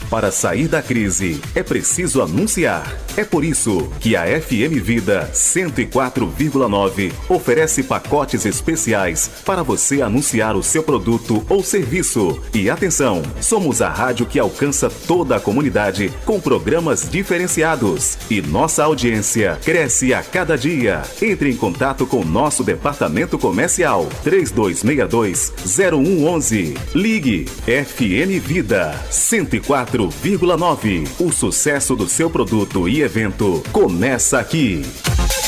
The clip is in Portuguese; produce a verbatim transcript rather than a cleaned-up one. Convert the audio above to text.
Para sair da crise, é preciso anunciar. É por isso que a F M Vida cento e quatro vírgula nove oferece pacotes especiais para você anunciar o seu produto ou serviço. E atenção, somos a rádio que alcança toda a comunidade com programas diferenciados. E nossa audiência cresce a cada dia. Entre em contato com nosso departamento comercial três dois seis dois, zero um um um. Ligue F M Vida cento e quatro vírgula nove. O sucesso do seu produto e evento começa aqui.